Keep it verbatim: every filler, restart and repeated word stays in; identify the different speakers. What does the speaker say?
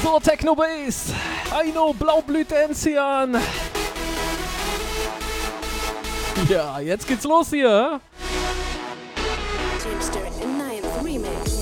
Speaker 1: So, Techno Bass. Heino, Blaublüte Enzian. Ja, jetzt geht's los hier.